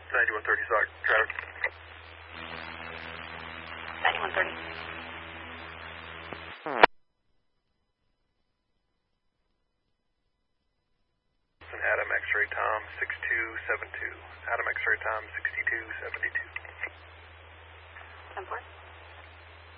9130, sorry, traffic. 9130. Adam X-ray Tom 6272. Adam X-ray Tom 6272. 10-4.